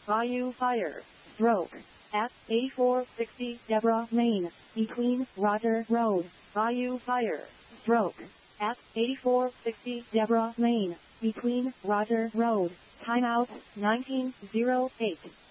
Bayou Fire, stroke, at 8460 Deborah Lane, between Roger Road, Bayou Fire, stroke, at 8460 Deborah Lane, between Roger Road, timeout 1908.